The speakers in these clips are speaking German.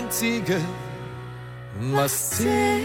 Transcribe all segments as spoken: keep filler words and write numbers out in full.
Einzige, was zählt.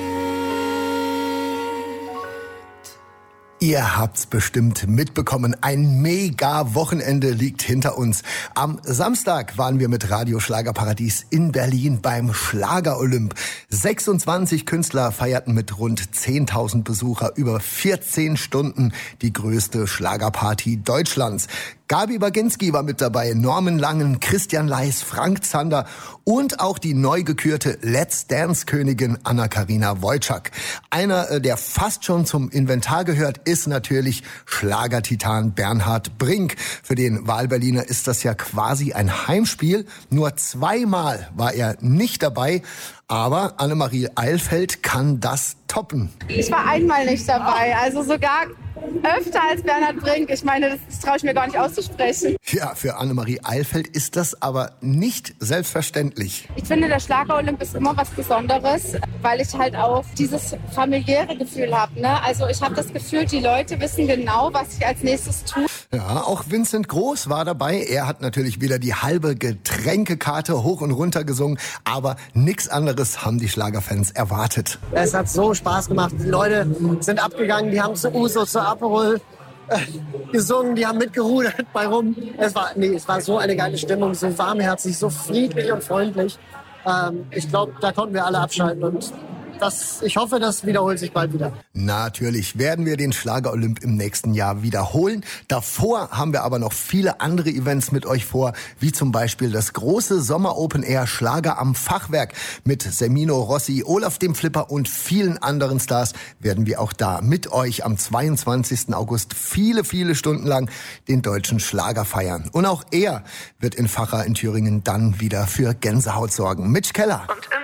Ihr habt's bestimmt mitbekommen, ein Mega-Wochenende liegt hinter uns. Am Samstag waren wir mit Radio Schlagerparadies in Berlin beim Schlager-Olymp. sechsundzwanzig Künstler feierten mit rund zehntausend Besucher über vierzehn Stunden die größte Schlagerparty Deutschlands. Gabi Baginski war mit dabei, Norman Langen, Christian Leis, Frank Zander und auch die neu gekürte Let's Dance-Königin Anna-Karina Wojcik. Einer, der fast schon zum Inventar gehört, ist natürlich Schlagertitan Bernhard Brink. Für den Wahlberliner ist das ja quasi ein Heimspiel. Nur zweimal war er nicht dabei. Aber Annemarie Eilfeld kann das toppen. Ich war einmal nicht dabei, also sogar öfter als Bernhard Brink. Ich meine, das, das traue ich mir gar nicht auszusprechen. Ja, für Annemarie Eilfeld ist das aber nicht selbstverständlich. Ich finde, der Schlager-Olymp ist immer was Besonderes, weil ich halt auch dieses familiäre Gefühl habe. Ne? Also ich habe das Gefühl, die Leute wissen genau, was ich als nächstes tue. Ja, auch Vincent Groß war dabei. Er hat natürlich wieder die halbe Getränkekarte hoch und runter gesungen, aber nichts anderes haben die Schlagerfans erwartet. Es hat so Spaß gemacht. Die Leute sind abgegangen, die haben zu Uso, zu Aperol äh, gesungen, die haben mitgerudert bei rum. Es war, nee, es war so eine geile Stimmung, so warmherzig, so friedlich und freundlich. Ähm, ich glaube, da konnten wir alle abschalten und Das, ich hoffe, das wiederholt sich bald wieder. Natürlich werden wir den Schlager-Olymp im nächsten Jahr wiederholen. Davor haben wir aber noch viele andere Events mit euch vor, wie zum Beispiel das große Sommer-Open-Air Schlager am Fachwerk. Mit Semino Rossi, Olaf dem Flipper und vielen anderen Stars werden wir auch da mit euch am zweiundzwanzigsten August viele, viele Stunden lang den deutschen Schlager feiern. Und auch er wird in Vacha in Thüringen dann wieder für Gänsehaut sorgen. Mitch Keller. Und